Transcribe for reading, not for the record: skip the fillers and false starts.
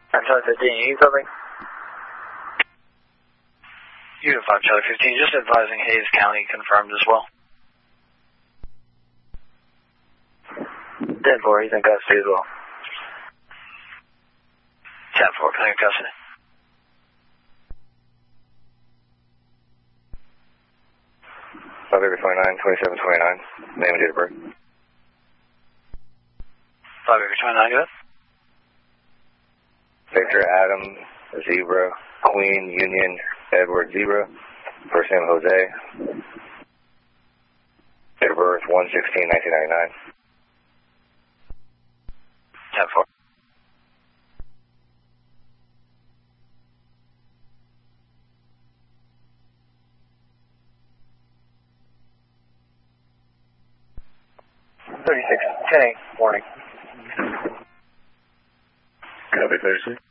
I'm Charlie 15, you need something? Unified Charlie 15, just advising Hayes County confirmed as well. 10-4, he's in custody as well. 10-4, can I get custody? February 29, 2729, name and date of birth. February 29, go ahead. Victor Adam, Zebra, Queen, Union, Edward, Zebra. First name Jose. Date of birth 1/16/1999. 10-4. Morning. Copy, 36.